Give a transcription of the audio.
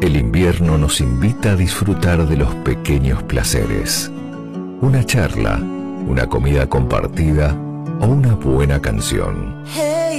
El invierno nos invita a disfrutar de los pequeños placeres. Una charla, una comida compartida o una buena canción.